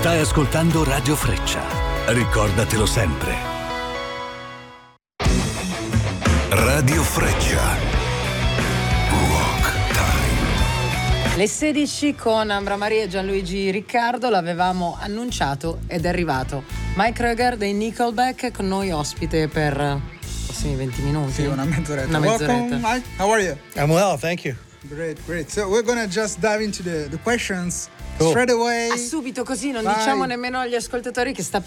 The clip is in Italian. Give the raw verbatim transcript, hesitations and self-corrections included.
Stai ascoltando Radio Freccia. Ricordatelo sempre. Radio Freccia. Rock Time. Le sedici con Ambra Maria e Gianluigi Riccardo, l'avevamo annunciato ed è arrivato. Mike Kröger dei Nickelback con noi ospite per i prossimi venti minuti. Sì, una mezz'oretta. Una mezz'oretta. Welcome, Mike. How are you? I'm well, thank you. Great, great. So we're gonna just dive into the, the questions Cool. straight away. Ah, subito così, non Vai. diciamo nemmeno agli ascoltatori che sta